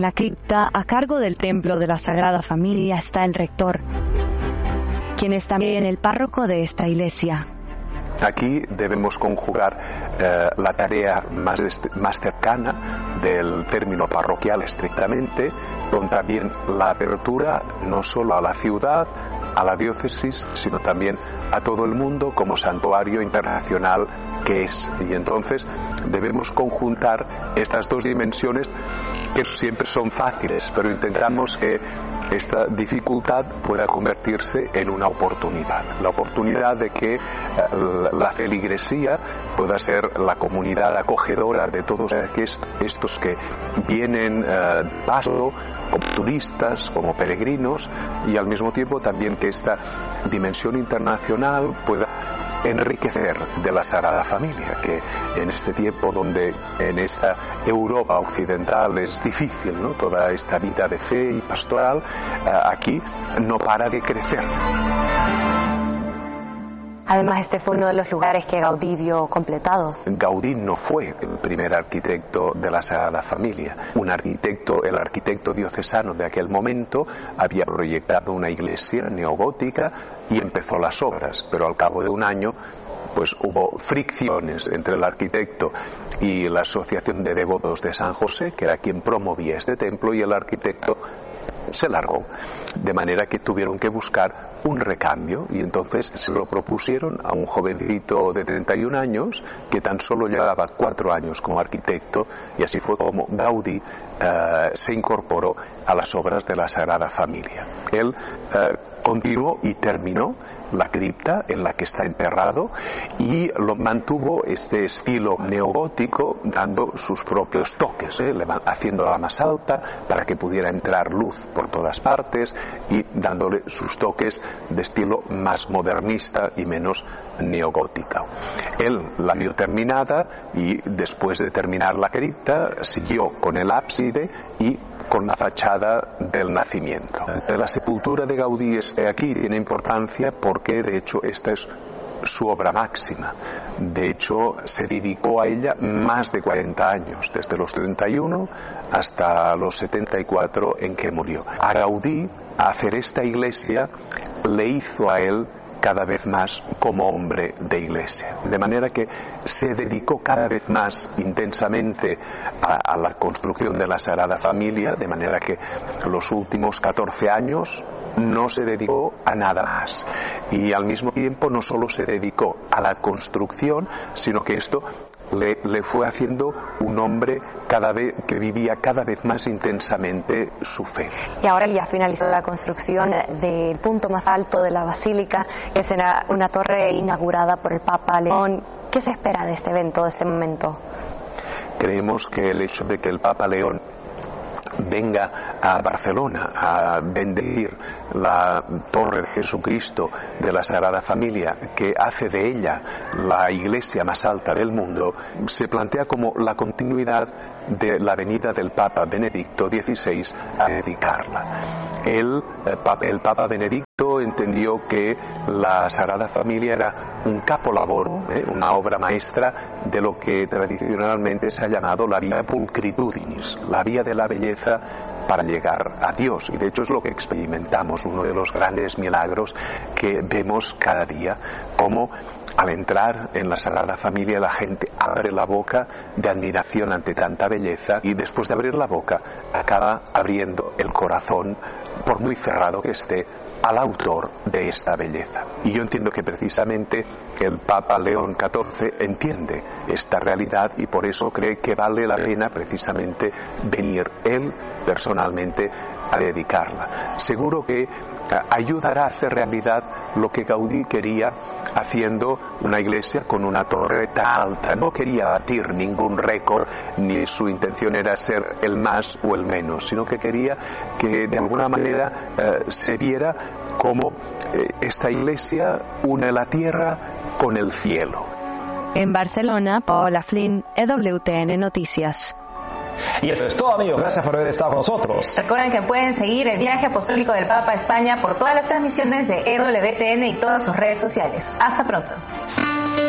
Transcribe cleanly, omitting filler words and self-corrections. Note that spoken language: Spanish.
En la cripta, a cargo del Templo de la Sagrada Familia, está el rector, quien es también el párroco de esta iglesia. Aquí debemos conjugar la tarea más cercana del término parroquial estrictamente, con también la apertura no solo a la ciudad, a la diócesis, sino también a todo el mundo como santuario internacional que es. Y entonces debemos conjuntar estas dos dimensiones, que siempre son fáciles, pero intentamos que esta dificultad pueda convertirse en una oportunidad. La oportunidad de que la feligresía pueda ser la comunidad acogedora de todos estos que vienen paso como turistas, como peregrinos, y al mismo tiempo también que esta dimensión internacional pueda enriquecer de la Sagrada Familia, que en este tiempo donde en esta Europa occidental es difícil, ¿no?, toda esta vida de fe y pastoral, aquí no para de crecer. Además, este fue uno de los lugares que Gaudí vio completados. Gaudí no fue el primer arquitecto de la Sagrada Familia. El arquitecto diocesano de aquel momento había proyectado una iglesia neogótica y empezó las obras, pero al cabo de un año pues hubo fricciones entre el arquitecto y la Asociación de Devotos de San José, que era quien promovía este templo, y el arquitecto se largó, de manera que tuvieron que buscar un recambio, y entonces se lo propusieron a un jovencito de 31 años que tan solo llevaba 4 años como arquitecto, y así fue como Gaudí se incorporó a las obras de la Sagrada Familia. Él continuó y terminó la cripta en la que está enterrado, y lo mantuvo este estilo neogótico, dando sus propios toques, haciéndola más alta para que pudiera entrar luz por todas partes, y dándole sus toques de estilo más modernista y menos neogótica. Él la vio terminada, y después de terminar la cripta siguió con el ábside y con la fachada del nacimiento. La sepultura de Gaudí aquí tiene importancia porque de hecho esta es su obra máxima. De hecho se dedicó a ella más de 40 años, desde los 31 hasta los 74 en que murió. A Gaudí, a hacer esta iglesia, le hizo a él cada vez más como hombre de iglesia, de manera que se dedicó cada vez más intensamente a la construcción de la Sagrada Familia, de manera que los últimos 14 años no se dedicó a nada más, y al mismo tiempo no solo se dedicó a la construcción, sino que esto le fue haciendo un hombre que vivía cada vez más intensamente su fe. Y ahora ya finalizó la construcción del punto más alto de la basílica, que será una torre inaugurada por el Papa León. ¿Qué se espera de este evento, de este momento? Creemos que el hecho de que el Papa León venga a Barcelona a bendecir la Torre de Jesucristo de la Sagrada Familia, que hace de ella la iglesia más alta del mundo, se plantea como la continuidad de la venida del Papa Benedicto XVI a dedicarla. El Papa Benedicto entendió que la Sagrada Familia era un capolavoro, una obra maestra de lo que tradicionalmente se ha llamado la via pulcritudinis, la vía de la belleza para llegar a Dios, y de hecho es lo que experimentamos, uno de los grandes milagros que vemos cada día, como al entrar en la Sagrada Familia la gente abre la boca de admiración ante tanta belleza, y después de abrir la boca acaba abriendo el corazón, por muy cerrado que esté, al autor de esta belleza. Y yo entiendo que precisamente el Papa León XIV entiende esta realidad, y por eso cree que vale la pena precisamente venir él personalmente a dedicarla. Seguro que ayudará a hacer realidad lo que Gaudí quería, haciendo una iglesia con una torre tan alta. No quería batir ningún récord, ni su intención era ser el más o el menos, sino que quería que de alguna manera se viera cómo esta iglesia une la tierra con el cielo. En Barcelona, Paola Flynn, EWTN Noticias. Y eso es todo, amigos. Gracias por haber estado con nosotros. Recuerden que pueden seguir el viaje apostólico del Papa a España por todas las transmisiones de EWTN y todas sus redes sociales. Hasta pronto.